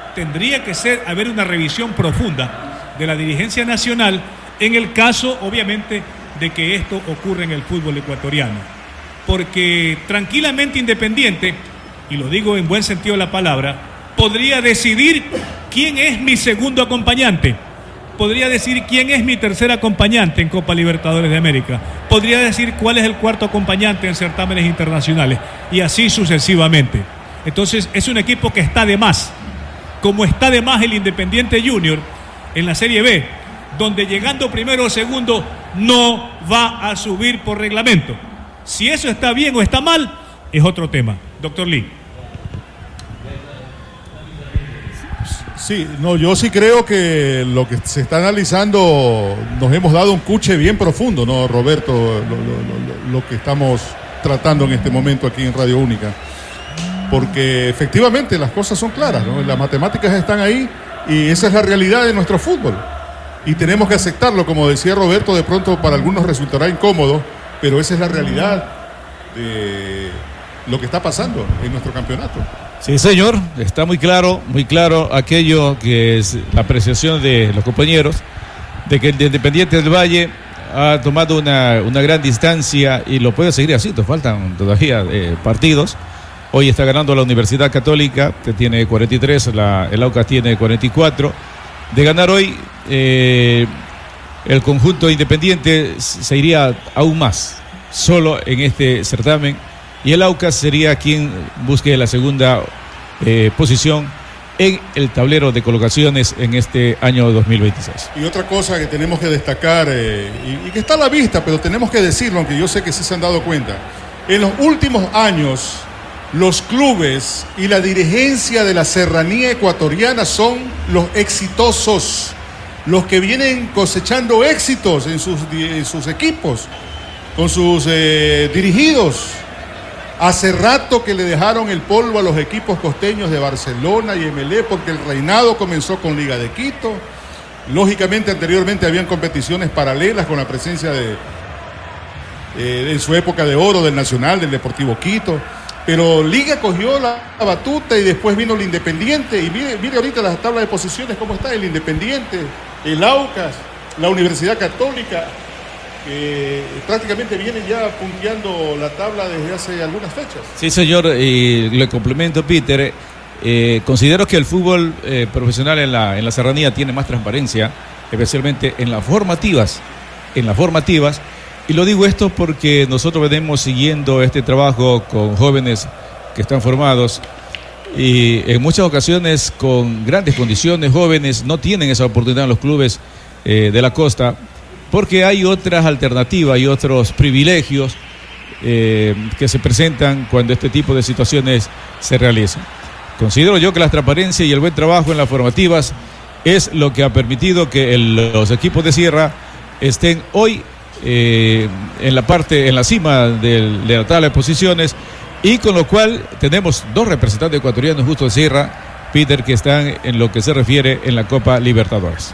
tendría que haber una revisión profunda de la dirigencia nacional en el caso, obviamente, de que esto ocurra en el fútbol ecuatoriano. Porque tranquilamente Independiente, y lo digo en buen sentido de la palabra, podría decidir quién es mi segundo acompañante, podría decir quién es mi tercer acompañante en Copa Libertadores de América, podría decir cuál es el cuarto acompañante en certámenes internacionales, y así sucesivamente. Entonces es un equipo que está de más, como está de más el Independiente Junior en la Serie B, donde llegando primero o segundo no va a subir por reglamento. Si eso está bien o está mal, es otro tema. Doctor Lee. Sí, no, yo sí creo que lo que se está analizando, nos hemos dado un cuche bien profundo, ¿no, Roberto? Lo que estamos tratando en este momento aquí en Radio Única. Porque efectivamente las cosas son claras, ¿no? Las matemáticas están ahí y esa es la realidad de nuestro fútbol. Y tenemos que aceptarlo, como decía Roberto, de pronto para algunos resultará incómodo, pero esa es la realidad de lo que está pasando en nuestro campeonato. Sí, señor, está muy claro aquello que es la apreciación de los compañeros, de que el Independiente del Valle ha tomado una gran distancia y lo puede seguir haciendo, faltan todavía partidos. Hoy está ganando la Universidad Católica, que tiene 43, el Aucas tiene 44. De ganar hoy, el conjunto independiente se iría aún más, solo en este certamen, y el Aucas sería quien busque la segunda posición en el tablero de colocaciones en este año 2026. Y otra cosa que tenemos que destacar, y que está a la vista, pero tenemos que decirlo, aunque yo sé que sí se han dado cuenta, en los últimos años, los clubes y la dirigencia de la serranía ecuatoriana son los exitosos, los que vienen cosechando éxitos en sus equipos, con sus dirigidos. Hace rato que le dejaron el polvo a los equipos costeños de Barcelona y MLE, porque el reinado comenzó con Liga de Quito. Lógicamente, anteriormente habían competiciones paralelas con la presencia en su época de oro del Nacional, del Deportivo Quito. Pero Liga cogió la batuta y después vino el Independiente. Y mire ahorita las tablas de posiciones, cómo está el Independiente, el Aucas, la Universidad Católica, que prácticamente vienen ya punteando la tabla desde hace algunas fechas. Sí, señor, y le complemento, Peter. Considero que el fútbol profesional en la serranía tiene más transparencia, especialmente en las formativas. Y lo digo esto porque nosotros venimos siguiendo este trabajo con jóvenes que están formados y en muchas ocasiones con grandes condiciones. Jóvenes no tienen esa oportunidad en los clubes de la costa porque hay otras alternativas y otros privilegios que se presentan cuando este tipo de situaciones se realizan. Considero yo que la transparencia y el buen trabajo en las formativas es lo que ha permitido que los equipos de Sierra estén hoy en la cima de la tabla de posiciones, y con lo cual tenemos dos representantes ecuatorianos justo de Sierra, Peter, que están en lo que se refiere en la Copa Libertadores.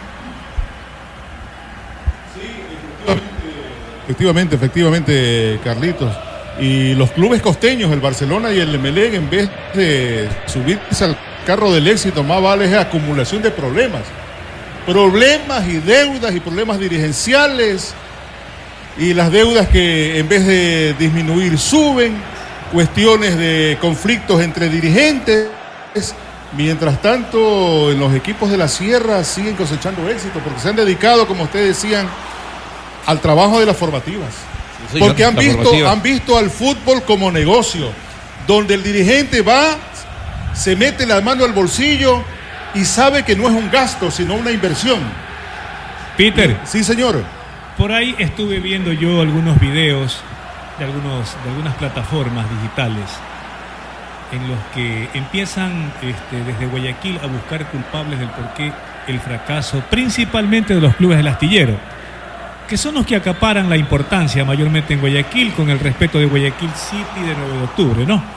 Sí, efectivamente, Carlitos. Y los clubes costeños, el Barcelona y el Emelec, en vez de subirse al carro del éxito, más vale es acumulación de problemas y deudas y problemas dirigenciales. Y las deudas que en vez de disminuir suben, cuestiones de conflictos entre dirigentes. Mientras tanto, en los equipos de la Sierra siguen cosechando éxito porque se han dedicado, como ustedes decían, al trabajo de las formativas. Sí, señor, porque han visto al fútbol como negocio, donde el dirigente va, se mete la mano al bolsillo y sabe que no es un gasto, sino una inversión. Peter. Sí, señor. Por ahí estuve viendo yo algunos videos de algunas plataformas digitales en los que empiezan desde Guayaquil a buscar culpables del porqué el fracaso, principalmente de los clubes del astillero, que son los que acaparan la importancia mayormente en Guayaquil, con el respeto de Guayaquil City de 9 de octubre, ¿no?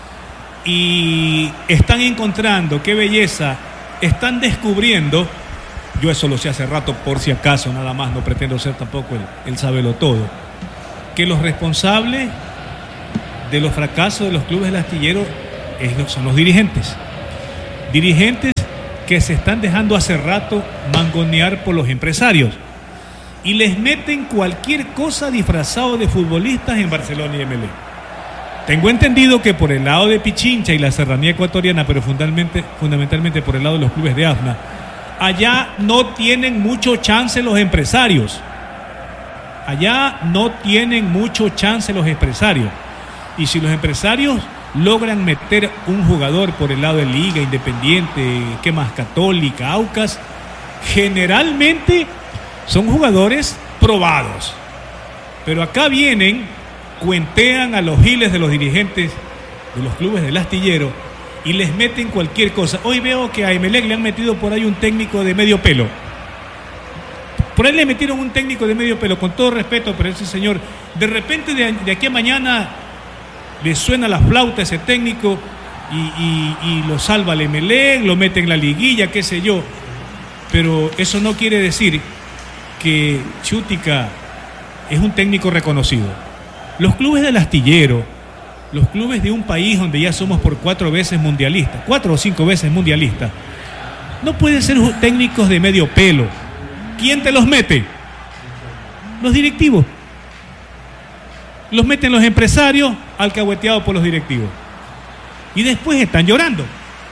Y están encontrando, qué belleza, están descubriendo. Yo eso lo sé hace rato, por si acaso, nada más, no pretendo ser tampoco el sábelo todo, que los responsables de los fracasos de los clubes del astillero son los dirigentes que se están dejando hace rato mangonear por los empresarios y les meten cualquier cosa disfrazado de futbolistas en Barcelona y Emelec. Tengo entendido que por el lado de Pichincha y la serranía ecuatoriana, pero fundamentalmente por el lado de los clubes de AFNA, allá no tienen mucho chance los empresarios. Allá no tienen mucho chance los empresarios. Y si los empresarios logran meter un jugador por el lado de Liga, Independiente, ¿qué más? Católica, Aucas, generalmente son jugadores probados. Pero acá vienen, cuentean a los giles de los dirigentes de los clubes del astillero y les meten cualquier cosa. Hoy veo que a Emelec le han metido por ahí un técnico de medio pelo. Por ahí le metieron un técnico de medio pelo, con todo respeto, pero ese señor, de repente de aquí a mañana le suena la flauta a ese técnico y lo salva el Emelec, lo mete en la liguilla, qué sé yo. Pero eso no quiere decir que Chútica es un técnico reconocido. Los clubes del astillero, los clubes de un país donde ya somos por 4 veces mundialistas, 4 o 5 veces mundialistas, no pueden ser técnicos de medio pelo. ¿Quién te los mete? Los directivos. Los meten los empresarios, alcahueteados por los directivos. Y después están llorando.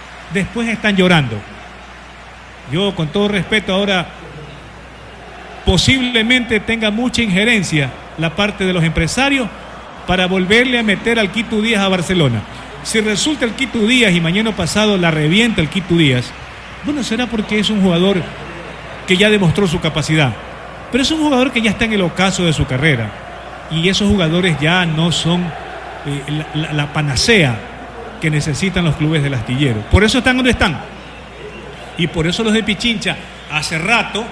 Yo, con todo respeto, ahora posiblemente tenga mucha injerencia la parte de los empresarios para volverle a meter al Quito Díaz a Barcelona. Si resulta el Quito Díaz y mañana pasado la revienta el Quito Díaz, bueno, será porque es un jugador que ya demostró su capacidad, pero es un jugador que ya está en el ocaso de su carrera y esos jugadores ya no son la panacea que necesitan los clubes del astillero. Por eso están donde están y por eso los de Pichincha hace rato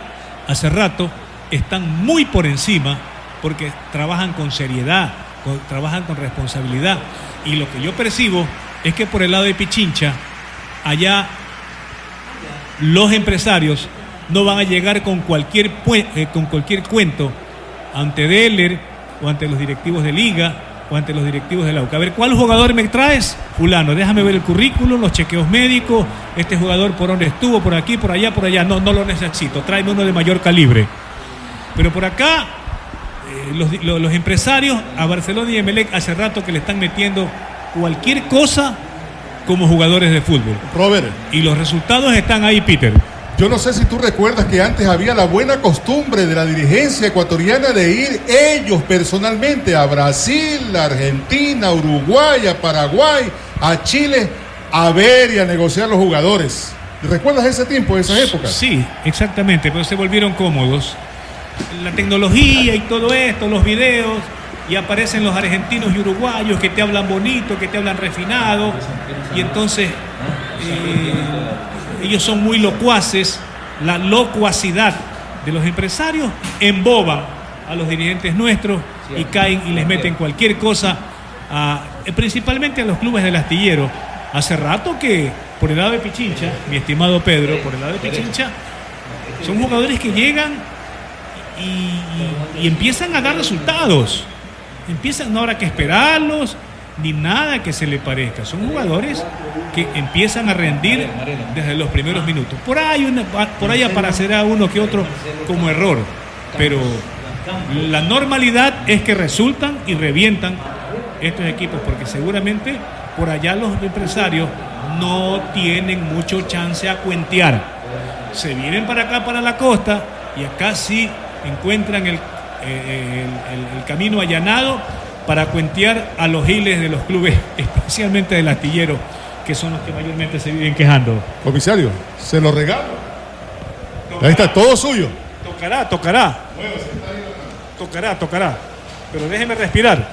están muy por encima, porque trabajan con seriedad, trabajan con responsabilidad. Y lo que yo percibo es que por el lado de Pichincha, allá los empresarios no van a llegar con cualquier cuento ante Deller o ante los directivos de Liga o ante los directivos de la UCA. A ver, ¿cuál jugador me traes? Fulano, déjame ver el currículum, los chequeos médicos, este jugador por dónde estuvo, por aquí, por allá, por allá. No lo necesito, tráeme uno de mayor calibre. Pero por acá, los empresarios a Barcelona y Emelec hace rato que le están metiendo cualquier cosa como jugadores de fútbol. Robert. Y los resultados están ahí, Peter. Yo no sé si tú recuerdas que antes había la buena costumbre de la dirigencia ecuatoriana de ir ellos personalmente a Brasil, a Argentina, a Uruguay, a Paraguay, a Chile, a ver y a negociar los jugadores. ¿Recuerdas ese tiempo, esas épocas? Sí, exactamente, pero se volvieron cómodos. La tecnología y todo esto, los videos, y aparecen los argentinos y uruguayos que te hablan bonito, que te hablan refinado, y entonces ellos son muy locuaces. La locuacidad de los empresarios emboba a los dirigentes nuestros y caen y les meten cualquier cosa, principalmente a los clubes del astillero. Hace rato que por el lado de Pichincha, mi estimado Pedro, por el lado de Pichincha, son jugadores que llegan y empiezan a dar resultados. No habrá que esperarlos ni nada que se le parezca. Son jugadores que empiezan a rendir desde los primeros minutos. Por ahí aparecerá uno que otro como error, pero la normalidad es que resultan y revientan estos equipos, porque seguramente por allá los empresarios no tienen mucho chance a cuentear. Se vienen para acá, para la costa, y acá sí encuentran el camino allanado para cuentear a los giles de los clubes, especialmente del astillero, que son los que mayormente se viven quejando. Comisario, se lo regalo. Ahí está, todo suyo. Tocará. Pero déjeme respirar.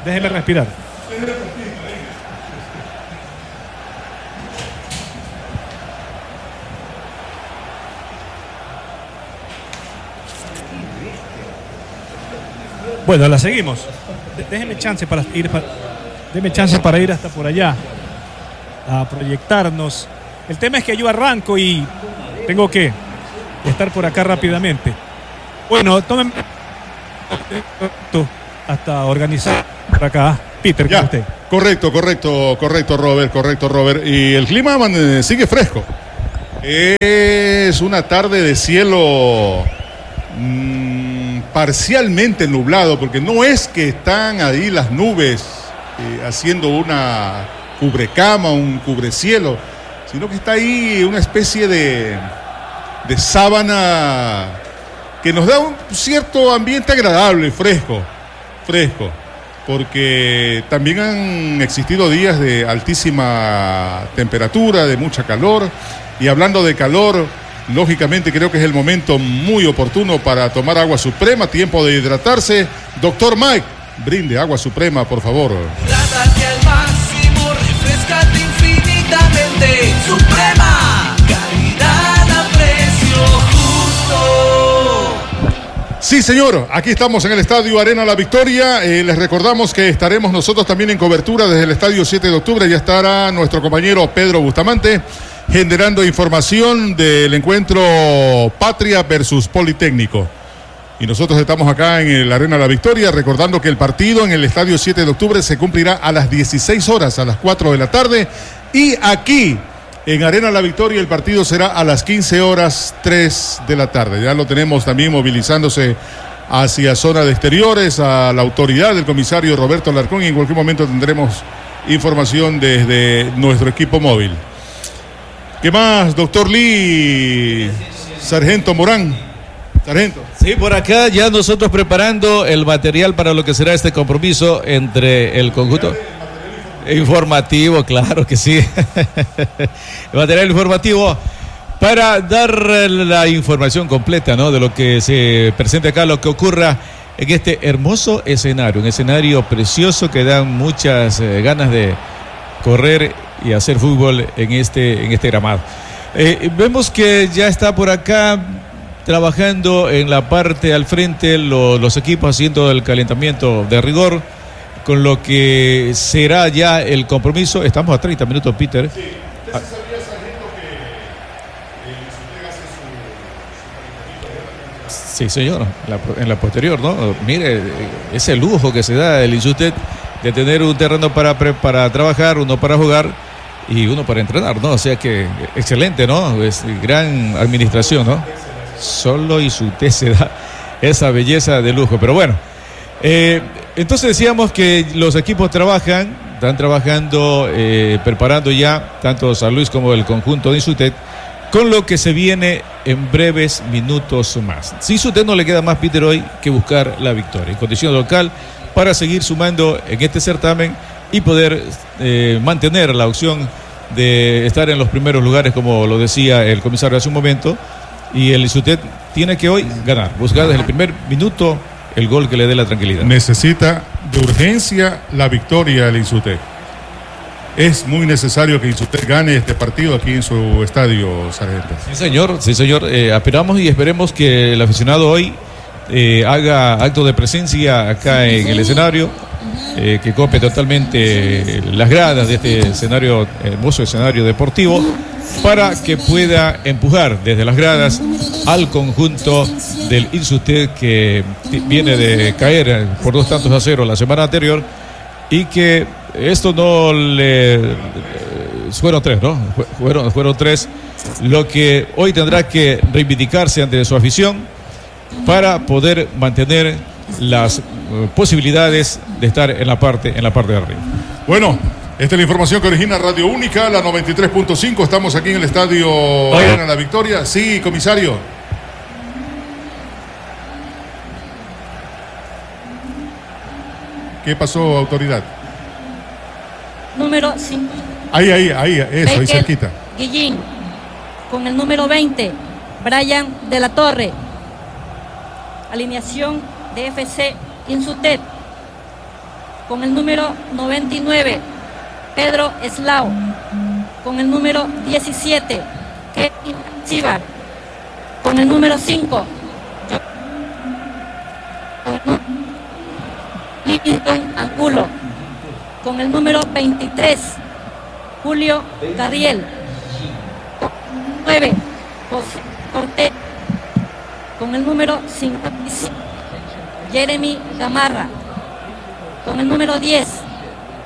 Bueno, la seguimos. Déjeme chance para ir hasta por allá a proyectarnos. El tema es que yo arranco y tengo que estar por acá rápidamente. Bueno, tomen hasta organizar por acá. Peter, ¿cómo usted? Correcto, Robert. Y el clima sigue fresco. Es una tarde de cielo parcialmente nublado, porque no es que están ahí las nubes haciendo una cubrecama, un cubrecielo, sino que está ahí una especie de sábana que nos da un cierto ambiente agradable, fresco, porque también han existido días de altísima temperatura, de mucha calor, y hablando de calor, lógicamente creo que es el momento muy oportuno para tomar agua suprema, tiempo de hidratarse. Doctor Mike, brinde agua suprema, por favor. Hidrátate al máximo, refrescate infinitamente. Suprema, calidad a precio justo. Sí, señor, aquí estamos en el Estadio Arena La Victoria. Les recordamos que estaremos nosotros también en cobertura desde el Estadio 7 de octubre. Ya estará nuestro compañero Pedro Bustamante generando información del encuentro Patria versus Politécnico. Y nosotros estamos acá en el Arena La Victoria, recordando que el partido en el Estadio 7 de octubre se cumplirá a las 16 horas, a las 4 de la tarde. Y aquí, en Arena La Victoria, el partido será a las 15 horas 3 de la tarde. Ya lo tenemos también movilizándose hacia zona de exteriores, a la autoridad del comisario Roberto Alarcón, y en cualquier momento tendremos información desde nuestro equipo móvil. ¿Qué más, doctor Lee? Sargento Morán. Sargento. Sí, por acá ya nosotros preparando el material para lo que será este compromiso entre el conjunto informativo, claro que sí. El material informativo para dar la información completa, ¿no?, de lo que se presenta acá, lo que ocurra en este hermoso escenario, un escenario precioso que da muchas ganas de correr y hacer fútbol en este gramado. Vemos que ya está por acá trabajando en la parte al frente los equipos haciendo el calentamiento de rigor, con lo que será ya el compromiso. Estamos a 30 minutos, Peter. Sí. ¿Usted sabía, sargento, que el Insutek hace su Sí, señor, en la posterior, ¿no? Mire, ese lujo que se da el Insutek de tener un terreno para trabajar, uno para jugar y uno para entrenar, ¿no? O sea que excelente, ¿no? Es gran administración, ¿no? Solo Insutek se da esa belleza de lujo, pero bueno. Entonces decíamos que los equipos están trabajando, preparando ya tanto San Luis como el conjunto de Insutek, con lo que se viene en breves minutos más. Si Insutek no le queda más, Peter, hoy que buscar la victoria en condición local para seguir sumando en este certamen y poder mantener la opción de estar en los primeros lugares, como lo decía el comisario hace un momento. Y el Insutek tiene que hoy ganar, buscar desde el primer minuto el gol que le dé la tranquilidad. Necesita de urgencia la victoria el Insutek. Es muy necesario que Insutek gane este partido aquí en su estadio, sargento. Sí, señor. Aspiramos y esperemos que el aficionado hoy haga acto de presencia acá en el escenario, que cope totalmente las gradas de este escenario, hermoso escenario deportivo, para que pueda empujar desde las gradas al conjunto del Insutek, que viene de caer por 2-0 la semana anterior, y que esto no le fueron 3, ¿no? Fueron 3, lo que hoy tendrá que reivindicarse ante su afición para poder mantener las posibilidades de estar en la parte de arriba. Bueno, esta es la información que origina Radio Única, la 93.5. Estamos aquí en el estadio Arena La Victoria. Sí, comisario. ¿Qué pasó, autoridad? Número 5. Ahí, eso, ahí cerquita. Guillín. Con el número 20, Brian de la Torre. Alineación de FC Insutek. Con el número 99, Pedro Eslao. Con el número 17, Kevin Chivar. Con el número 5, Livingston Angulo. Con el número 23, Julio Carriel. Con el 9, José Cortés. Con el número 55, Jeremy Gamarra. Con el número 10,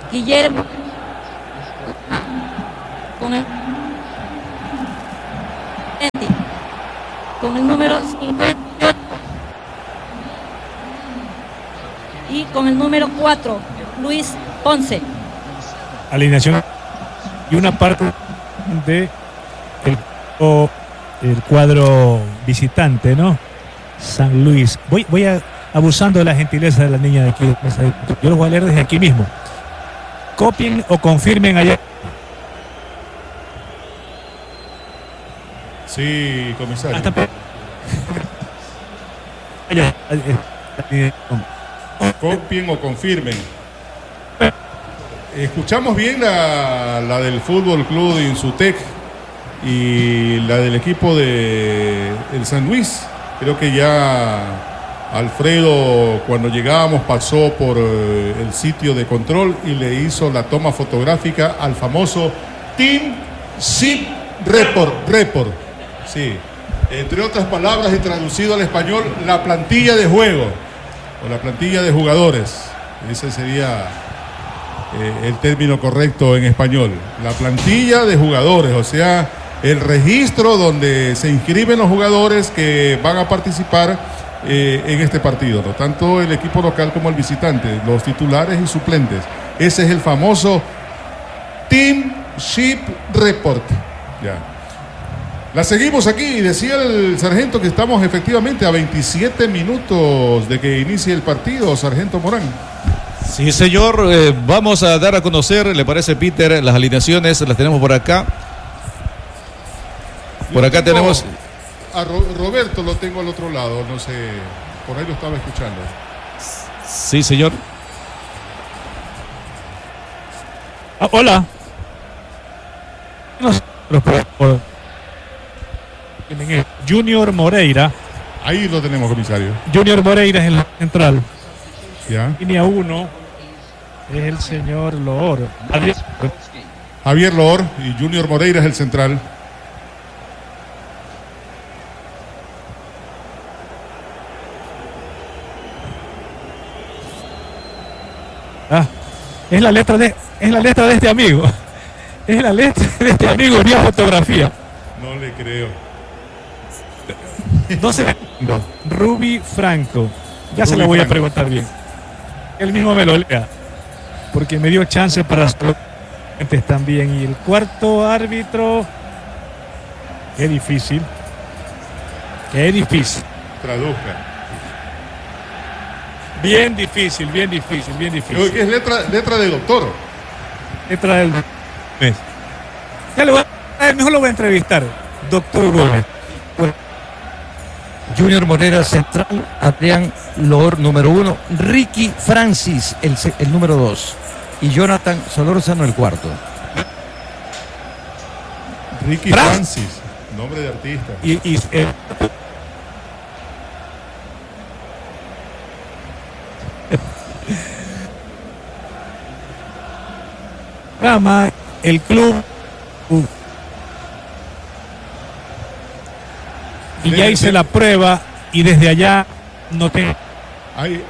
Guillermo. Con el con el número 58 y con el número 4, Luis Ponce. Alineación y una parte de el cuadro visitante, ¿no? San Luis. Voy abusando de la gentileza de la niña de aquí. Yo los voy a leer desde aquí mismo. Copien o confirmen allá. Sí, comisario. Copien o confirmen. Escuchamos bien la del Fútbol Club de Insutec y la del equipo de el San Luis. Creo que ya Alfredo, cuando llegábamos, pasó por el sitio de control y le hizo la toma fotográfica al famoso Team Ship Report. Sí, entre otras palabras y traducido al español, la plantilla de juego o la plantilla de jugadores. Ese sería el término correcto en español. La plantilla de jugadores, o sea, el registro donde se inscriben los jugadores que van a participar en este partido, ¿no? Tanto el equipo local como el visitante, los titulares y suplentes. Ese es el famoso Team Ship Report. Ya. La seguimos aquí y decía el sargento que estamos efectivamente a 27 minutos de que inicie el partido, sargento Morán. Sí, señor, vamos a dar a conocer, ¿le parece, Peter? Las alineaciones las tenemos por acá. Por acá tenemos... A Roberto lo tengo al otro lado, no sé, por ahí lo estaba escuchando. Sí, señor. Hola. Junior Moreira. Ahí lo tenemos, comisario. Junior Moreira es el central. Ya. Línea 1 es el señor Loor. Javier Loor y Junior Moreira es el central. Es la letra de este amigo. Es la letra de este amigo vía fotografía. No le creo. 12 Ruby Franco. Ya se Ruby lo voy Franco. a preguntar bien. Él mismo me lo lea. Porque me dio chance para también. Y el cuarto árbitro. Qué difícil. Qué difícil. Traduzca. Bien difícil, bien difícil, bien Creo difícil. que es letra de doctor. Letra del mes. Ya lo voy mejor lo voy a entrevistar. Doctor Gómez. Junior Moreira central, Adrián Loor número 1, Ricky Francis el número 2 y Jonathan Solórzano el cuarto. Ricky Francis, nombre de artista. Rama, el club. Y ya hice la prueba y desde allá no tengo. Ahí.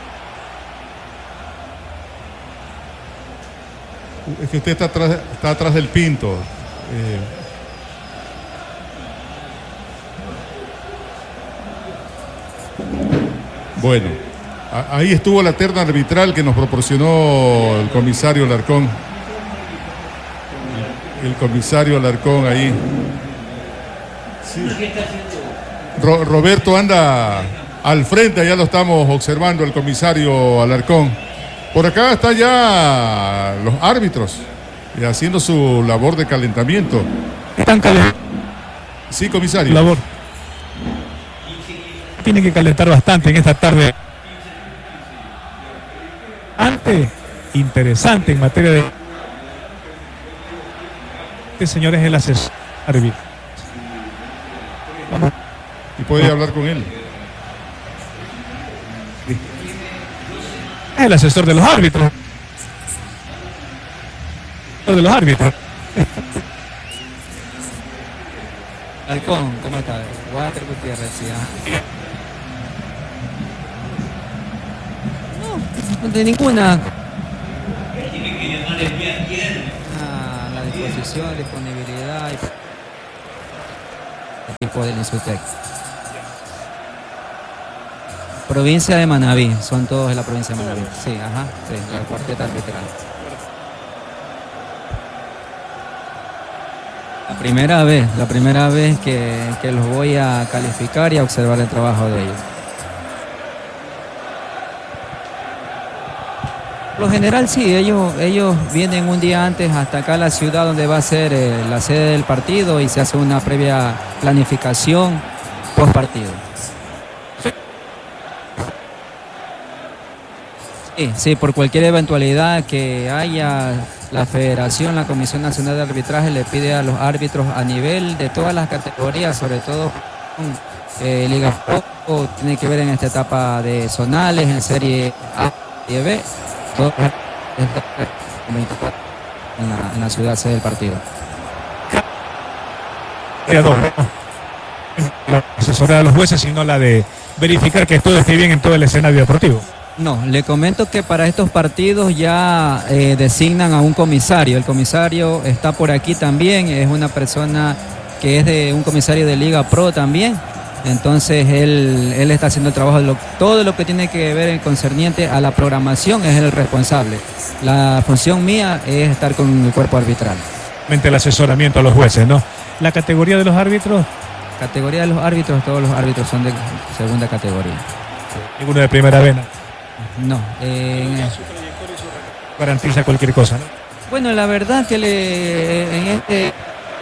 Es que usted está atrás del Pinto. Bueno, ahí estuvo la terna arbitral que nos proporcionó el comisario Alarcón. El comisario Alarcón ahí. Sí. Roberto anda al frente, ya lo estamos observando el comisario Alarcón. Por acá está ya los árbitros haciendo su labor de calentamiento. Están calentando. Sí, comisario. Labor. Tienen que calentar bastante en esta tarde. Antes, interesante en materia de. Este señor es el asesor árbitro. Vamos. Y puede hablar con él. Es el asesor de los árbitros. De los árbitros. Halcón, ¿cómo está? Walter Gutiérrez, sí. No, de ninguna. La disposición, disponibilidad. El equipo del Insutec. Provincia de Manabí, son todos de la provincia de Manabí. Sí, ajá, sí, la cuarteta arbitral. La primera vez que los voy a calificar y a observar el trabajo de ellos. Por lo general sí, ellos vienen un día antes hasta acá a la ciudad donde va a ser la sede del partido y se hace una previa planificación post partido. Sí, por cualquier eventualidad que haya, la Federación, la Comisión Nacional de Arbitraje le pide a los árbitros a nivel de todas las categorías, sobre todo Liga Pro, tiene que ver en esta etapa de zonales, en Serie A y B, todo en la ciudad sede del partido. La asesoría de los jueces, sino la de verificar que todo esté bien en todo el escenario deportivo. No, le comento que para estos partidos ya designan a un comisario. El comisario está por aquí también, es una persona que es de un comisario de Liga Pro también. Entonces él está haciendo el trabajo de todo lo que tiene que ver en concerniente a la programación, es el responsable. La función mía es estar con el cuerpo arbitral. El asesoramiento a los jueces, ¿no? La categoría de los árbitros. Categoría de los árbitros, todos los árbitros son de segunda categoría. Ninguno de primera vena. No. Garantiza cualquier cosa, ¿no? Bueno, la verdad que en este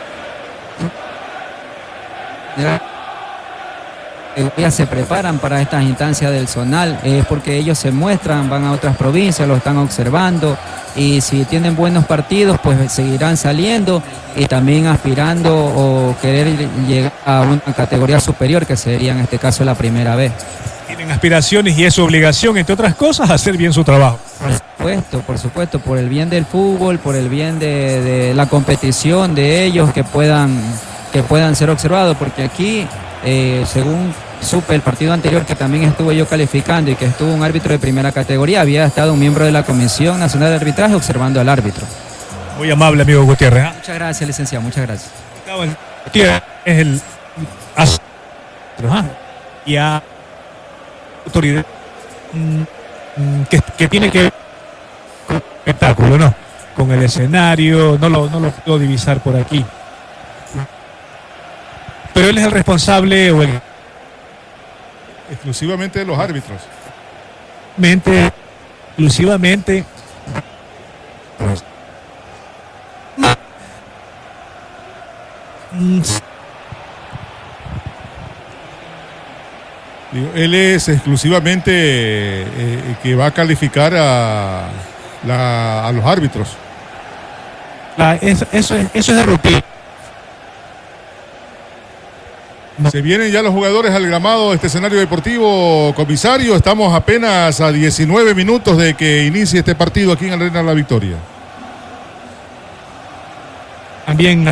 ya se preparan para estas instancias del zonal, es porque ellos se muestran, van a otras provincias, lo están observando y si tienen buenos partidos pues seguirán saliendo y también aspirando o querer llegar a una categoría superior que sería en este caso la primera vez. Tienen aspiraciones y es su obligación, entre otras cosas, hacer bien su trabajo. Por supuesto, por el bien del fútbol, por el bien de la competición de ellos, que puedan ser observados, porque aquí, según supe el partido anterior que también estuve yo calificando y que estuvo un árbitro de primera categoría, había estado un miembro de la Comisión Nacional de Arbitraje observando al árbitro. Muy amable, amigo Gutiérrez, ¿eh? Muchas gracias, licenciado, muchas gracias. Gutiérrez es el y a autoridad que tiene que ver con el espectáculo, ¿no? Con el escenario, no lo puedo divisar por aquí. Pero él es el responsable o el exclusivamente de los árbitros. Exclusivamente. Él es exclusivamente que va a calificar a los árbitros. Eso es de rutina. Se vienen ya los jugadores al gramado de este escenario deportivo, comisario. Estamos apenas a 19 minutos de que inicie este partido aquí en Arena La Victoria. También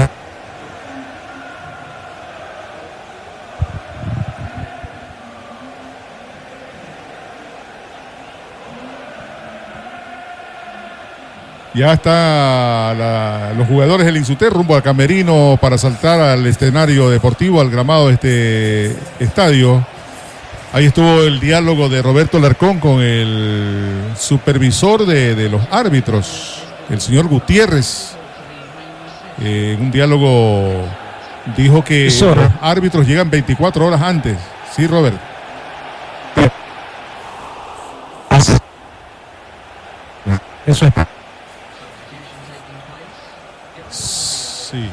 ya están los jugadores del Insuter rumbo al camerino para saltar al escenario deportivo, al gramado de este estadio. Ahí estuvo el diálogo de Roberto Larcón con el supervisor de los árbitros, el señor Gutiérrez. Un diálogo, dijo que los árbitros llegan 24 horas antes. Sí, Robert. Eso es. Sí.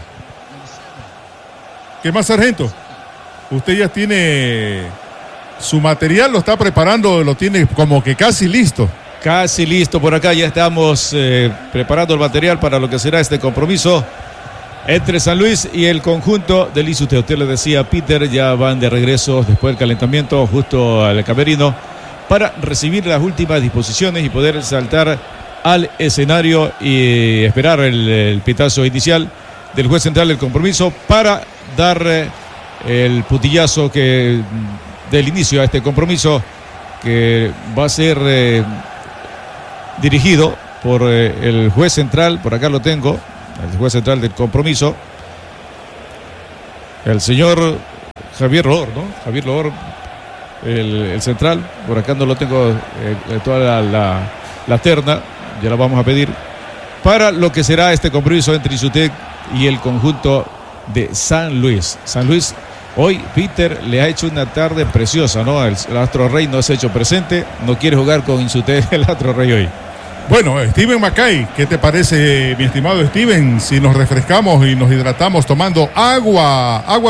¿Qué más, sargento? Usted ya tiene su material, lo está preparando, lo tiene como que casi listo. Casi listo por acá, ya estamos preparando el material para lo que será este compromiso entre San Luis y el conjunto del ISUTE. Usted le decía, Peter, ya van de regreso después del calentamiento justo al camerino para recibir las últimas disposiciones y poder saltar al escenario y esperar el pitazo inicial del juez central del compromiso para dar el putillazo del inicio a este compromiso, que va a ser dirigido por el juez central. Por acá lo tengo, el juez central del compromiso, el señor Javier Loor, ¿no? Javier Loor, el central. Por acá no lo tengo toda la terna, ya la vamos a pedir, para lo que será este compromiso entre Insutec y el conjunto de San Luis. San Luis hoy, Peter, le ha hecho una tarde preciosa, ¿no? El Astro Rey no se ha hecho presente, no quiere jugar con Insutec el Astro Rey hoy. Bueno, Steven Macay, ¿qué te parece, mi estimado Steven, si nos refrescamos y nos hidratamos tomando agua